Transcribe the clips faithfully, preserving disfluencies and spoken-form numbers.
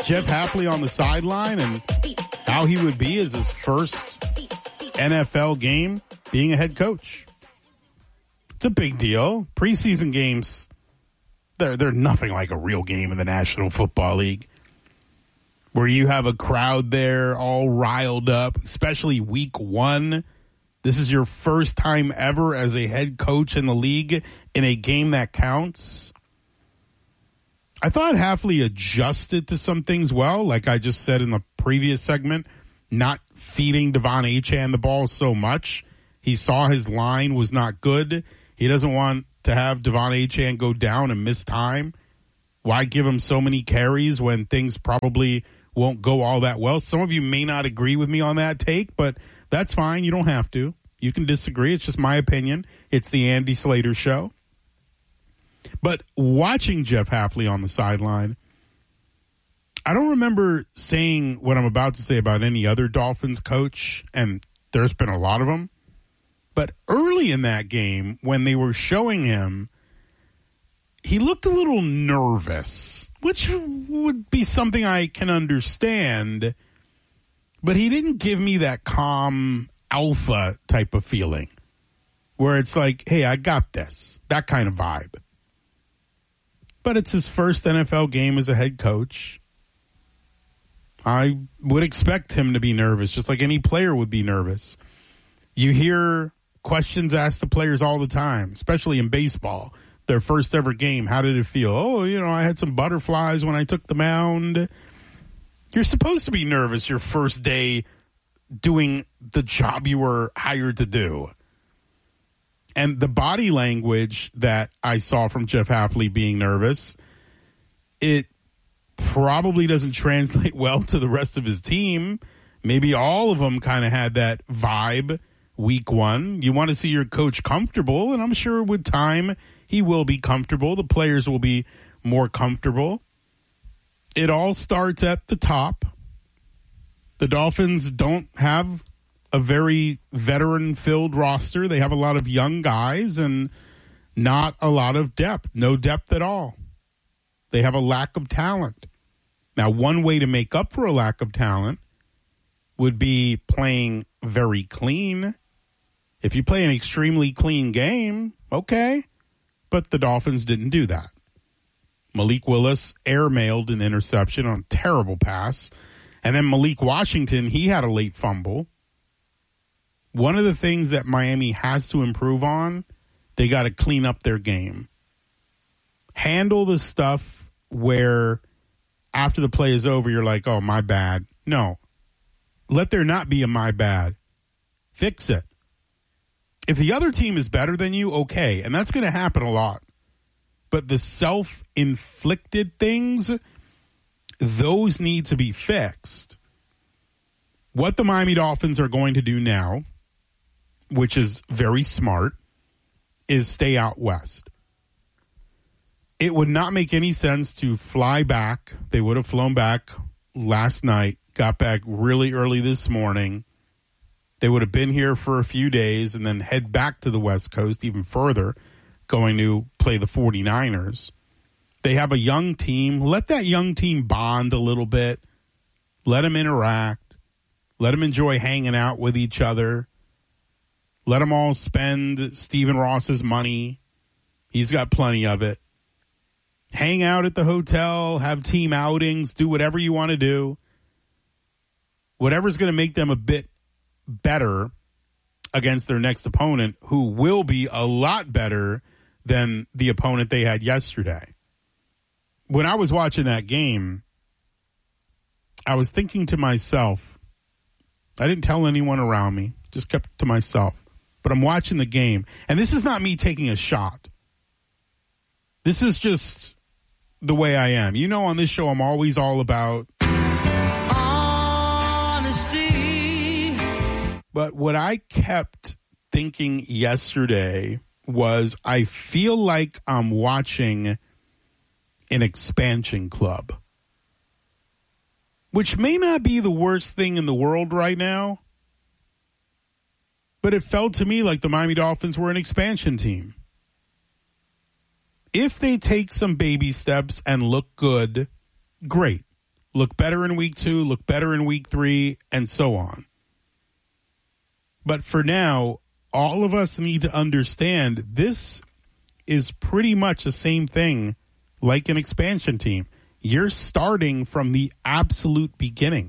Jeff Hafley on the sideline and how he would be as his first N F L game being a head coach. It's a big deal. Preseason games, they're, they're nothing like a real game in the National Football League, where you have a crowd there all riled up, especially week one. This is your first time ever as a head coach in the league in a game that counts. I thought Hafley adjusted to some things well, like I just said in the previous segment, not feeding Devon Achane the ball so much. He saw his line was not good. He doesn't want to have Devon Achane go down and miss time. Why give him so many carries when things probably won't go all that well? Some of you may not agree with me on that take, but that's fine. You don't have to. You can disagree. It's just my opinion. It's the Andy Slater Show. But watching Jeff Hafley on the sideline, I don't remember saying what I'm about to say about any other Dolphins coach, and there's been a lot of them. But early in that game, when they were showing him, he looked a little nervous, which would be something I can understand. But he didn't give me that calm alpha type of feeling where it's like, hey, I got this, that kind of vibe. But it's his first N F L game as a head coach. I would expect him to be nervous, just like any player would be nervous. You hear questions asked to players all the time, especially in baseball. Their first ever game, how did it feel? Oh, you know, I had some butterflies when I took the mound. You're supposed to be nervous your first day doing the job you were hired to do. And the body language that I saw from Jeff Hafley being nervous, it probably doesn't translate well to the rest of his team. Maybe all of them kind of had that vibe week one. You want to see your coach comfortable, and I'm sure with time he will be comfortable. The players will be more comfortable. It all starts at the top. The Dolphins don't have a very veteran-filled roster. They have a lot of young guys and not a lot of depth. No depth at all. They have a lack of talent. Now, one way to make up for a lack of talent would be playing very clean. If you play an extremely clean game, okay. But the Dolphins didn't do that. Malik Willis airmailed an interception on a terrible pass. And then Malik Washington, he had a late fumble. One of the things that Miami has to improve on, they got to clean up their game. Handle the stuff where after the play is over, you're like, oh, my bad. No. Let there not be a my bad. Fix it. If the other team is better than you, okay. And that's going to happen a lot. But the self-inflicted things, those need to be fixed. What the Miami Dolphins are going to do now, which is very smart, is stay out west. It would not make any sense to fly back. They would have flown back last night, got back really early this morning. They would have been here for a few days and then head back to the West Coast even further, going to play the 49ers. They have a young team. Let that young team bond a little bit. Let them interact. Let them enjoy hanging out with each other. Let them all spend Stephen Ross's money. He's got plenty of it. Hang out at the hotel, have team outings, do whatever you want to do. Whatever's going to make them a bit better against their next opponent, who will be a lot better than the opponent they had yesterday. When I was watching that game, I was thinking to myself, I didn't tell anyone around me, just kept it to myself. But I'm watching the game, and this is not me taking a shot. This is just the way I am. You know, on this show, I'm always all about honesty. But what I kept thinking yesterday was, I feel like I'm watching an expansion club, which may not be the worst thing in the world right now, but it felt to me like the Miami Dolphins were an expansion team. If they take some baby steps and look good, great. look better in week two, look better in week three, and so on. But for now, all of us need to understand this is pretty much the same thing like an expansion team. You're starting from the absolute beginning.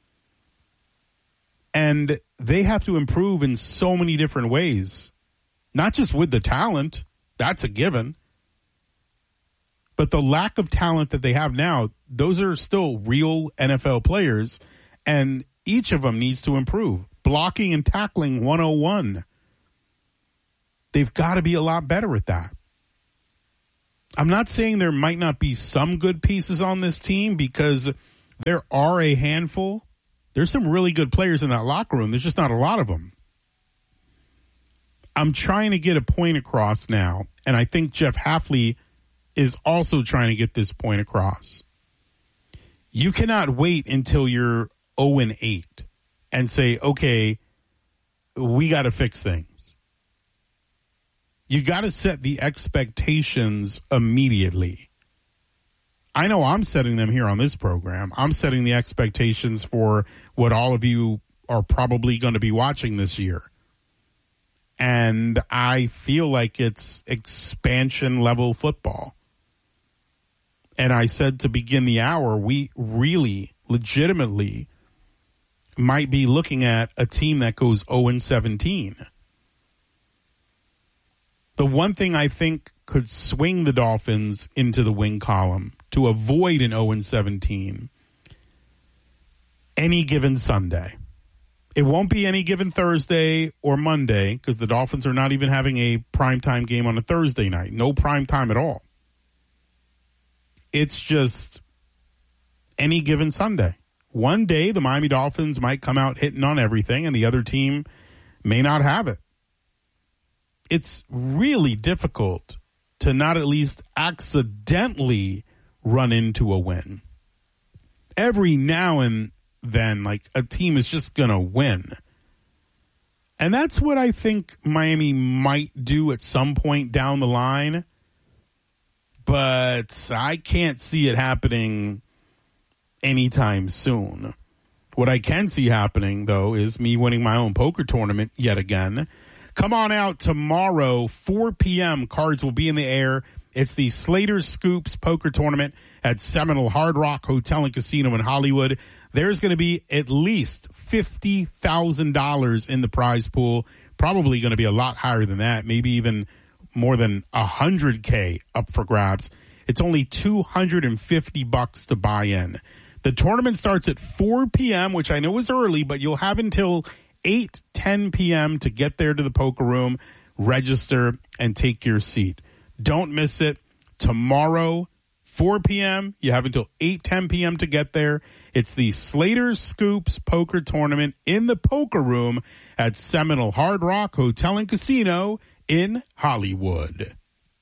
And they have to improve in so many different ways. Not just with the talent, that's a given. But the lack of talent that they have now, those are still real N F L players, and each of them needs to improve. Blocking and tackling one oh one. They've got to be a lot better at that. I'm not saying there might not be some good pieces on this team, because there are a handful. There's some really good players in that locker room. There's just not a lot of them. I'm trying to get a point across now, and I think Jeff Hafley is also trying to get this point across. You cannot wait until you're oh and eight and say, okay, we got to fix things. You got to set the expectations immediately. I know I'm setting them here on this program. I'm setting the expectations for what all of you are probably going to be watching this year. And I feel like it's expansion level football. And I said to begin the hour, we really legitimately might be looking at a team that goes oh and seventeen. The one thing I think could swing the Dolphins into the win column to avoid an oh and seventeen, any given Sunday. It won't be any given Thursday or Monday, because the Dolphins are not even having a primetime game on a Thursday night. No primetime at all. It's just any given Sunday. One day, the Miami Dolphins might come out hitting on everything, and the other team may not have it. It's really difficult to not at least accidentally run into a win. Every now and then, like, a team is just going to win. And that's what I think Miami might do at some point down the line. But I can't see it happening anytime soon. What I can see happening, though, is me winning my own poker tournament yet again. Come on out tomorrow, four p.m. Cards will be in the air. It's the Slater Scoops Poker Tournament at Seminole Hard Rock Hotel and Casino in Hollywood. There's going to be at least fifty thousand dollars in the prize pool. Probably going to be a lot higher than that, maybe even more than one hundred K up for grabs. It's only two hundred fifty bucks to buy in. The tournament starts at four p.m., which I know is early, but you'll have until eight ten p.m. to get there to the poker room, register, and take your seat. Don't miss it. Tomorrow, four p.m., you have until eight ten p.m. to get there. It's the Slater Scoops Poker Tournament in the poker room at Seminole Hard Rock Hotel and Casino in Hollywood.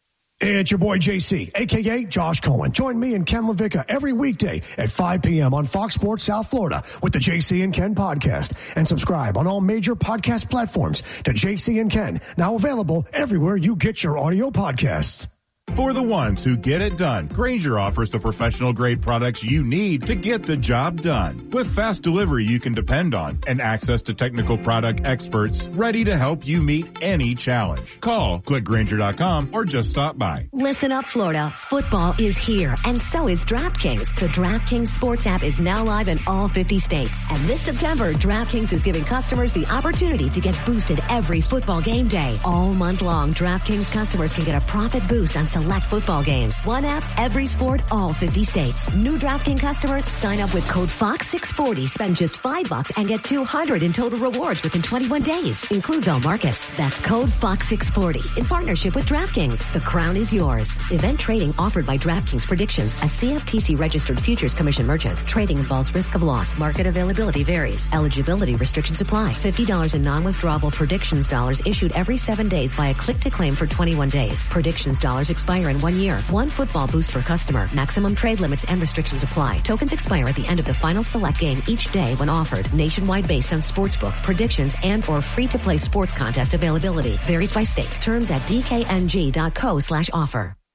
It's your boy J C, a k a. Josh Cohen. Join me and Ken LaVicka every weekday at five p.m. on Fox Sports South Florida with the J C and Ken podcast. And subscribe on all major podcast platforms to J C and Ken, now available everywhere you get your audio podcasts. For the ones who get it done, Grainger offers the professional-grade products you need to get the job done. With fast delivery you can depend on and access to technical product experts ready to help you meet any challenge. Call, click Grainger dot com, or just stop by. Listen up, Florida. Football is here, and so is DraftKings. The DraftKings Sports app is now live in all fifty states. And this September, DraftKings is giving customers the opportunity to get boosted every football game day. All month long, DraftKings customers can get a profit boost on select football games. One app, every sport, all fifty states. New DraftKings customers sign up with code Fox six forty, spend just five bucks and get two hundred in total rewards within twenty-one days. Includes all markets. That's code Fox six forty in partnership with DraftKings. The crown is yours. Event trading offered by DraftKings Predictions, a C F T C registered futures commission merchant. Trading involves risk of loss. Market availability varies. Eligibility restrictions apply. fifty dollars in non-withdrawable Predictions dollars issued every seven days via click to claim for twenty-one days. Predictions dollars expire in one year. One football boost per customer. Maximum trade limits and restrictions apply. Tokens expire at the end of the final select game each day when offered. Nationwide based on sportsbook, predictions, and or free-to-play sports contest availability. Varies by state. Terms at d k n g dot co slash offer.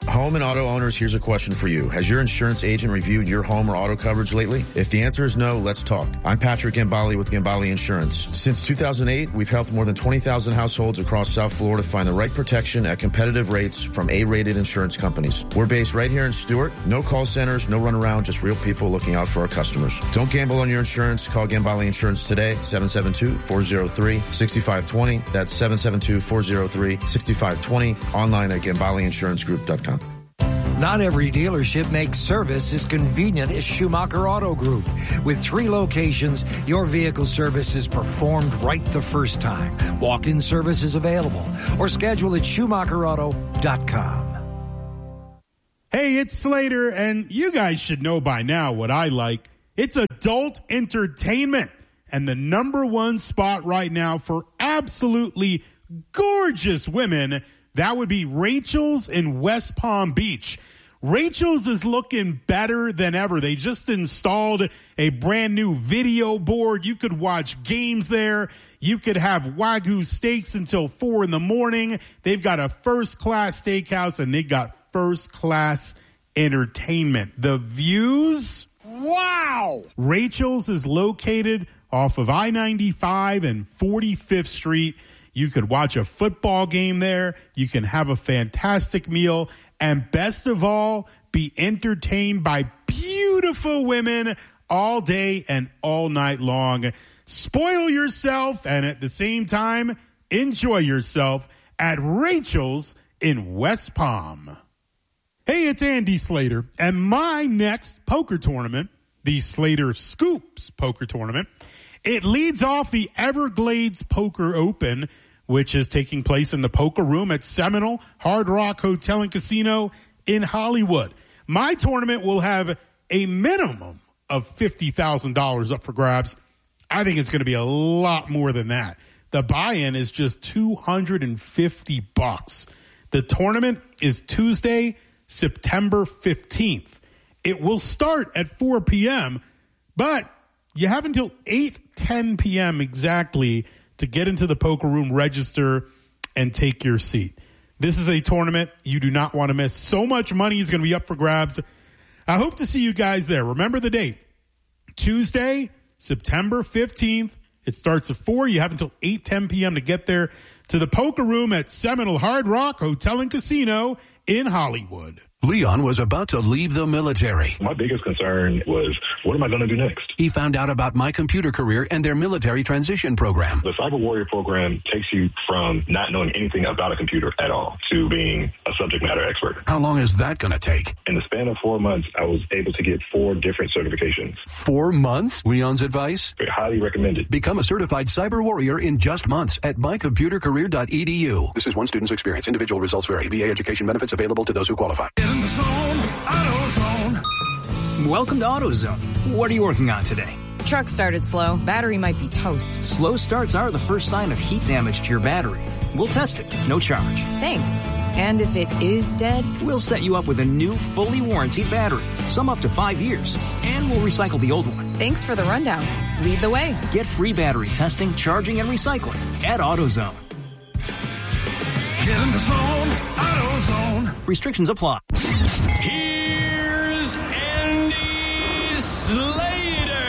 Home and auto owners, here's a question for you. Has your insurance agent reviewed your home or auto coverage lately? If the answer is no, let's talk. I'm Patrick Gambale with Gambale Insurance. Since two thousand eight, we've helped more than twenty thousand households across South Florida find the right protection at competitive rates from A-rated insurance companies. We're based right here in Stuart. No call centers, no runaround, just real people looking out for our customers. Don't gamble on your insurance. Call Gambale Insurance today, seven seven two, four zero three, six five two zero. That's seven seven two, four zero three, six five two zero. Online at gambale insurance group dot com. Not every dealership makes service as convenient as Schumacher Auto Group. With three locations, your vehicle service is performed right the first time. Walk-in service is available or schedule at schumacher auto dot com. Hey, it's Slater, and you guys should know by now what I like. It's adult entertainment, and the number one spot right now for absolutely gorgeous women, that would be Rachel's in West Palm Beach. Rachel's is looking better than ever. They just installed a brand new video board. You could watch games there. You could have Wagyu steaks until four in the morning. They've got a first-class steakhouse, and they got first-class entertainment. The views, wow! Rachel's is located off of I ninety-five and forty-fifth Street. You could watch a football game there. You can have a fantastic meal. And best of all, be entertained by beautiful women all day and all night long. Spoil yourself and at the same time, enjoy yourself at Rachel's in West Palm. Hey, it's Andy Slater. And my next poker tournament, the Slater Scoops Poker Tournament, it leads off the Everglades Poker Open, which is taking place in the Poker Room at Seminole Hard Rock Hotel and Casino in Hollywood. My tournament will have a minimum of fifty thousand dollars up for grabs. I think it's going to be a lot more than that. The buy-in is just two hundred fifty bucks. The tournament is Tuesday, September fifteenth. It will start at four p.m., but you have until eight ten p.m. exactly to get into the Poker Room, register, and take your seat. This is a tournament you do not want to miss. So much money is going to be up for grabs. I hope to see you guys there. Remember the date, Tuesday, September fifteenth. It starts at four. You have until eight ten p.m. to get there to the Poker Room at Seminole Hard Rock Hotel and Casino in Hollywood. Leon was about to leave the military. My biggest concern was, what am I going to do next? He found out about My Computer Career and their military transition program. The Cyber Warrior program takes you from not knowing anything about a computer at all to being a subject matter expert. How long is that going to take? In the span of four months, I was able to get four different certifications. Four months? Leon's advice? Highly recommended. Become a certified Cyber Warrior in just months at my computer career dot e d u. This is one student's experience. Individual results vary. V A education benefits available to those who qualify. In the zone, AutoZone. Welcome to AutoZone. What are you working on today? Truck started slow. Battery might be toast. Slow starts are the first sign of heat damage to your battery. We'll test it. No charge. Thanks. And if it is dead? We'll set you up with a new, fully warranted battery. Some up to five years. And we'll recycle the old one. Thanks for the rundown. Lead the way. Get free battery testing, charging, and recycling at AutoZone. Get in the zone, AutoZone. Restrictions apply. Here's Andy Slater.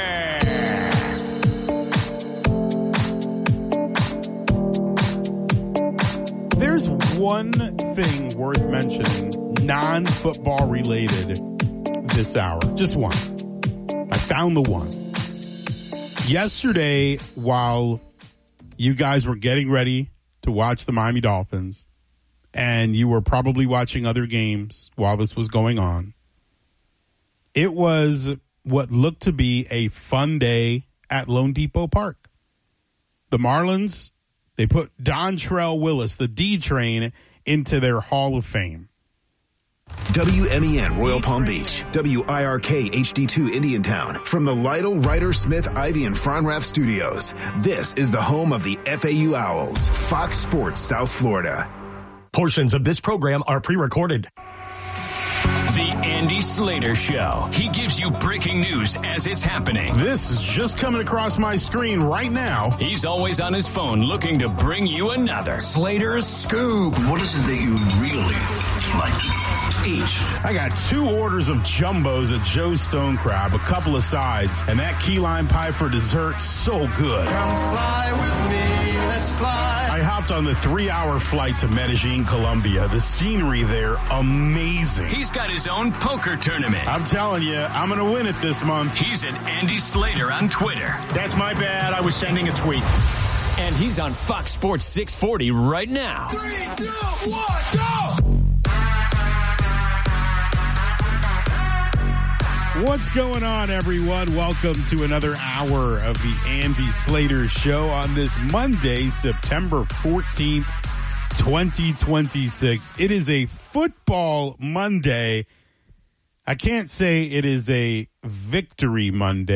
There's one thing worth mentioning, non-football related, this hour. Just one. I found the one. Yesterday, while you guys were getting ready to watch the Miami Dolphins, and you were probably watching other games while this was going on, it was what looked to be a fun day at Lone Depot Park. The Marlins, they put Dontrelle Willis, the D-Train, into their Hall of Fame. W M E N Royal Palm Beach, W I R K H D two Indiantown. From the Lytle, Ryder, Smith, Ivy, and Fronrath Studios, this is the home of the F A U Owls, Fox Sports South Florida. Portions of this program are pre-recorded. The Andy Slater Show. He gives you breaking news as it's happening. This is just coming across my screen right now. He's always on his phone looking to bring you another. Slater's Scoop. What is it that you really like to eat? I got two orders of jumbos at Joe's Stone Crab, a couple of sides, and that key lime pie for dessert, so good. Come fly with me, let's fly. I hopped on the three-hour flight to Medellin, Colombia. The scenery there, amazing. He's got his own poker tournament. I'm telling you, I'm going to win it this month. He's at Andy Slater on Twitter. That's my bad. I was sending a tweet. And he's on Fox Sports six forty right now. Three, two, one, go! What's going on, everyone? Welcome to another hour of the Andy Slater Show on this Monday, September fourteenth, twenty twenty-six. It is a football Monday. I can't say it is a victory Monday.